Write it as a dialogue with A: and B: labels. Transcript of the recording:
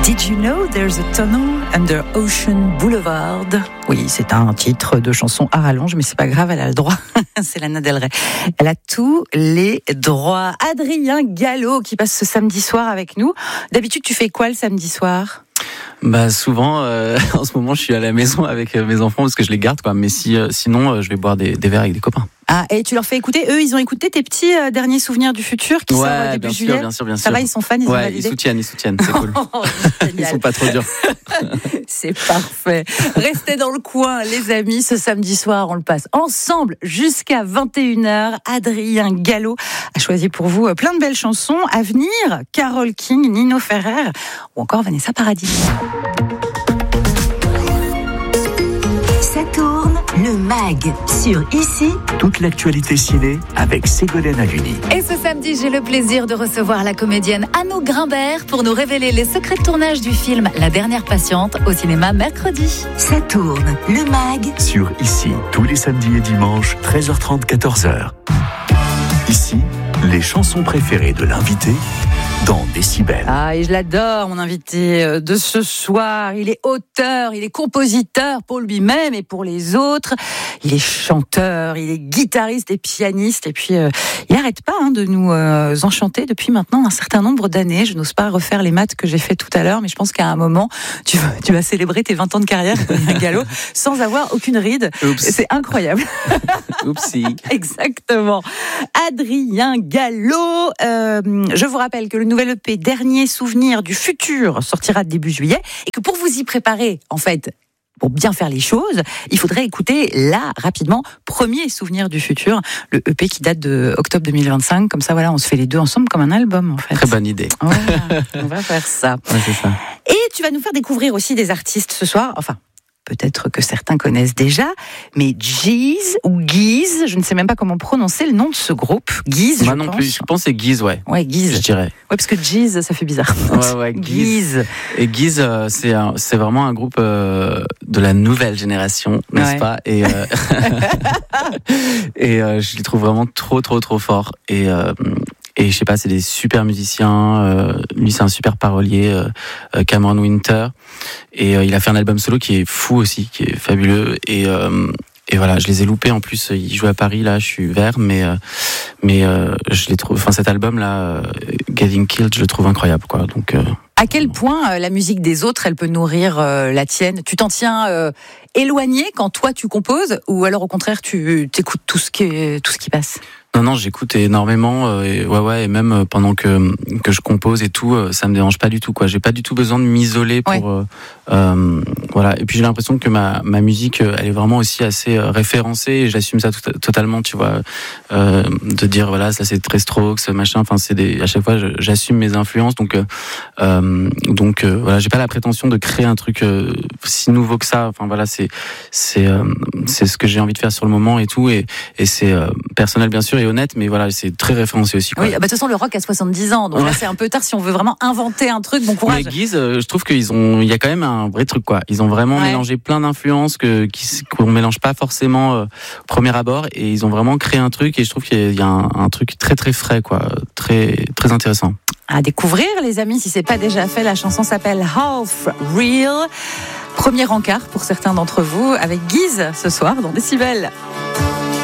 A: Did you know there's a tunnel under Ocean Boulevard? Oui, c'est un titre de chanson à rallonge, mais c'est pas grave, elle a le droit. C'est Lana Del Rey. Elle a tous les droits. Adrien Gallo qui passe ce samedi soir avec nous. D'habitude, tu fais quoi le samedi soir?
B: Souvent, en ce moment, je suis à la maison avec mes enfants parce que je les garde, quoi. Mais sinon, je vais boire des verres avec des copains.
A: Ah, et tu leur fais écouter, eux, ils ont écouté tes petits derniers souvenirs du futur qui sortent début juillet.
B: Bien sûr.
A: Ça va, ils sont fans, ils ont validé.
B: Ils soutiennent, c'est cool. Ils sont pas trop durs.
A: C'est parfait. Restez dans le coin, les amis, ce samedi soir, on le passe ensemble jusqu'à 21h. Adrien Gallo a choisi pour vous plein de belles chansons à venir. Carole King, Nino Ferrer ou encore Vanessa Paradis.
C: Ça tourne, le MAG sur Ici.
D: Toute l'actualité ciné avec Ségolène Haluni.
E: Et ce samedi, j'ai le plaisir de recevoir la comédienne Annou Grimbert pour nous révéler les secrets de tournage du film La Dernière Patiente au cinéma mercredi.
C: Ça tourne, le MAG
D: Sur Ici, tous les samedis et dimanches, 13h30, 14h. Ici, les chansons préférées de l'invité dans Décibel.
A: Ah, et je l'adore, mon invité de ce soir. Il est auteur, il est compositeur pour lui-même et pour les autres. Il est chanteur, il est guitariste et pianiste. Et puis, il n'arrête pas de nous enchanter depuis maintenant un certain nombre d'années. Je n'ose pas refaire les maths que j'ai fait tout à l'heure, mais je pense qu'à un moment, tu vas célébrer tes 20 ans de carrière, Adrien Gallo, sans avoir aucune ride.
B: Oups.
A: C'est incroyable.
B: Oupsie.
A: Exactement. Adrien Gallo. Je vous rappelle que le nouvel EP Dernier Souvenir du Futur sortira début juillet et que pour vous y préparer, en fait, pour bien faire les choses, il faudrait écouter là, rapidement, Premier Souvenir du Futur, le EP qui date de octobre 2025. Comme ça, voilà, on se fait les deux ensemble comme un album, en fait.
B: Très bonne idée.
A: Voilà, on va faire ça.
B: Ouais, c'est ça.
A: Et tu vas nous faire découvrir aussi des artistes ce soir, enfin... Peut-être que certains connaissent déjà, mais Giz ou Giz, je ne sais même pas comment prononcer le nom de ce groupe. Giz,
B: Moi non plus, je pense que c'est Giz, ouais.
A: Ouais, Giz.
B: Je dirais.
A: Ouais, parce que Giz, ça fait bizarre.
B: Ouais,
A: Giz.
B: Et Giz, c'est vraiment un groupe de la nouvelle génération, n'est-ce pas? Et je les trouve vraiment trop forts. Et je sais pas, c'est des super musiciens. Lui, c'est un super parolier, Cameron Winter. Et il a fait un album solo qui est fou aussi, qui est fabuleux. Et voilà, je les ai loupés. En plus, ils jouent à Paris, là, je suis vert, mais je les trouve. Enfin, cet album-là, Getting Killed, je le trouve incroyable, quoi. Donc.
A: À quel point la musique des autres, elle peut nourrir la tienne? Tu t'en tiens éloigné quand toi tu composes, ou alors au contraire tu écoutes tout ce qui passe?
B: Non, j'écoute énormément, et même pendant que je compose et tout, ça me dérange pas du tout, quoi. J'ai pas du tout besoin de m'isoler pour, voilà. Et puis j'ai l'impression que ma musique, elle est vraiment aussi assez référencée, et j'assume ça totalement, tu vois, de dire voilà, ça c'est très Strokes, machin. Enfin, à chaque fois, j'assume mes influences, donc voilà, j'ai pas la prétention de créer un truc si nouveau que ça. Enfin voilà, c'est ce que j'ai envie de faire sur le moment et tout, et c'est personnel bien sûr. Et honnête, mais voilà, c'est très référencé aussi, quoi.
A: Oui, de toute façon, le rock a 70 ans, donc là, c'est un peu tard si on veut vraiment inventer un truc. Bon courage.
B: Mais Giz, je trouve il y a quand même un vrai truc, quoi. Ils ont vraiment mélangé plein d'influences qu'on mélange pas forcément au premier abord, et ils ont vraiment créé un truc, et je trouve qu'il y a un truc très très frais, quoi, très très intéressant.
A: À découvrir, les amis, si c'est pas déjà fait. La chanson s'appelle Half Real. Premier encart pour certains d'entre vous avec Giz ce soir dans Décibel.